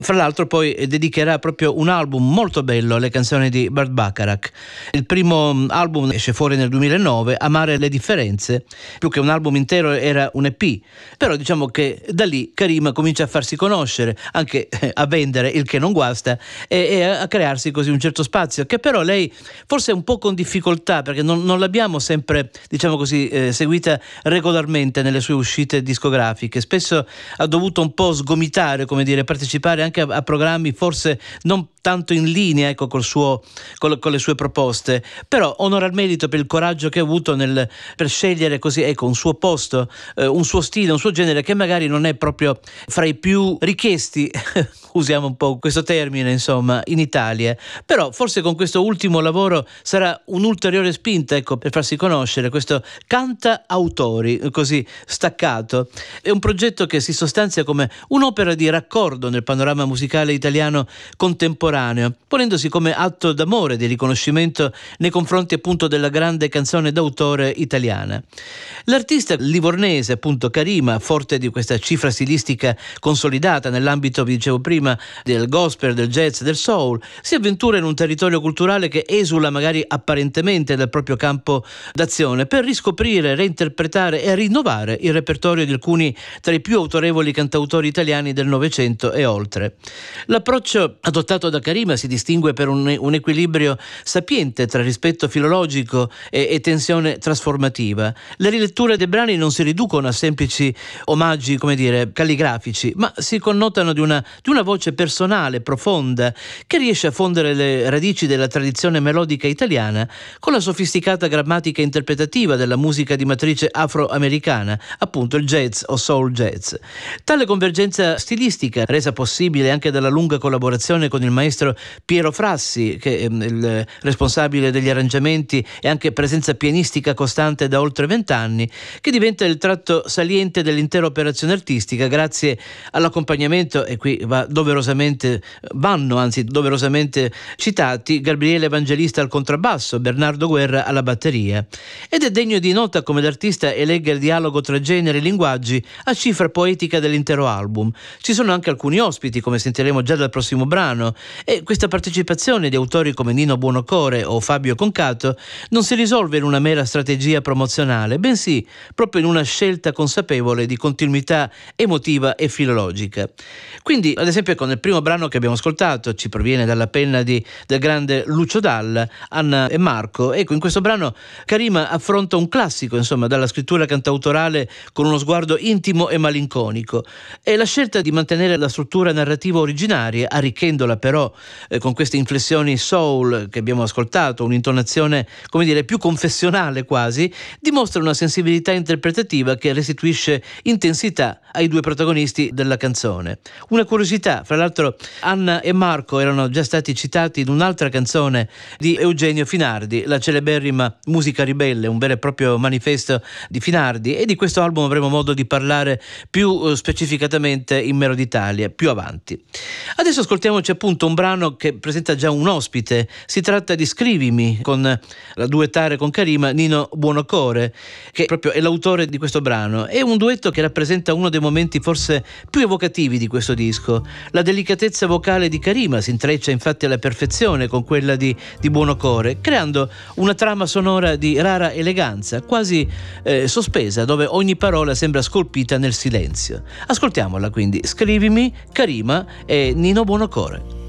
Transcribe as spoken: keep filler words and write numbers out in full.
Fra l'altro poi dedicherà proprio un album molto bello alle canzoni di Burt Bacharach. Il primo album esce fuori nel duemilanove, Amare le differenze, più che un album intero era un E P, però diciamo che da lì Karima comincia a farsi conoscere, anche a vendere, il che non guasta, e, e a crearsi così un certo spazio, che però lei forse un po' con difficoltà, perché non, non l'abbiamo sempre, diciamo così, eh, seguita regolarmente nelle sue uscite discografiche. Spesso ha dovuto un po' sgomitare, come dire, partecipare anche a, a programmi forse non tanto in linea, ecco, col suo, col, con le sue proposte, però onora al merito per il coraggio che ha avuto nel, per scegliere così, ecco, un suo posto, eh, un suo stile, un suo genere che magari non è proprio fra i più richiesti usiamo un po' questo termine, insomma, in Italia, però forse con questo ultimo lavoro sarà un'ulteriore spinta, ecco, per farsi conoscere. Questo Canta Autori, così staccato, è un progetto che si sostanzia come un'opera di raccordo nel panorama musicale italiano contemporaneo, ponendosi come atto d'amore, di riconoscimento nei confronti appunto della grande canzone d'autore italiana. L'artista livornese, appunto Karima, forte di questa cifra stilistica consolidata nell'ambito, vi dicevo prima, del gospel, del jazz, del soul, si avventura in un territorio culturale che esula magari apparentemente dal proprio campo d'azione per riscoprire, reinterpretare e rinnovare il repertorio di alcuni tra i più autorevoli cantautori italiani del Novecento e oltre. L'approccio adottato da Karima si distingue per un, un equilibrio sapiente tra rispetto filologico e, e tensione trasformativa. Le riletture dei brani non si riducono a semplici omaggi, come dire, calligrafici, ma si connotano di una, di una voce personale, profonda, che riesce a fondere le radici della tradizione melodica italiana con la sofisticata grammatica interpretativa della musica di matrice afroamericana, appunto il jazz o soul jazz. Tale convergenza stilistica, resa possibile anche dalla lunga collaborazione con il maestro Piero Frassi, che è il responsabile degli arrangiamenti e anche presenza pianistica costante da oltre vent'anni, che diventa il tratto saliente dell'intera operazione artistica grazie all'accompagnamento, e qui va doverosamente, vanno anzi doverosamente citati, Gabriele Evangelista al contrabbasso, Bernardo Guerra alla batteria. Ed è degno di nota come l'artista elegga il dialogo tra generi e linguaggi a cifra poetica dell'intero album. Ci sono anche alcuni ospiti, come sentiremo già dal prossimo brano, e questa partecipazione di autori come Nino Buonocore o Fabio Concato non si risolve in una mera strategia promozionale, bensì proprio in una scelta consapevole di continuità emotiva e filologica. Quindi, ad esempio, con il primo brano che abbiamo ascoltato, ci proviene dalla penna di, del grande Lucio Dalla, Anna e Marco. Ecco, in questo brano Karima affronta un classico, insomma, dalla scrittura cantautorale con uno sguardo intimo e malinconico. E la scelta di mantenere la struttura narrativa originaria, arricchendola però eh, con queste inflessioni soul che abbiamo ascoltato, un'intonazione, come dire, più confessionale quasi, dimostra una sensibilità interpretativa che restituisce intensità ai due protagonisti della canzone. Una curiosità, fra l'altro Anna e Marco erano già stati citati in un'altra canzone di Eugenio Finardi, la celeberrima Musica ribelle, un vero e proprio manifesto di Finardi, e di questo album avremo modo di parlare più eh, specificatamente in Melody Italia più avanti. Adesso ascoltiamoci appunto un brano che presenta già un ospite. Si tratta di Scrivimi, con la duettare con Karima Nino Buonocore, che proprio è l'autore di questo brano. È un duetto che rappresenta uno dei momenti forse più evocativi di questo disco. La delicatezza vocale di Karima si intreccia infatti alla perfezione con quella di, di Buonocore, creando una trama sonora di rara eleganza, quasi eh, sospesa, dove ogni parola sembra scolpita nel silenzio. Ascoltiamola quindi, Scrivimi, Karima e Nino Buonocore.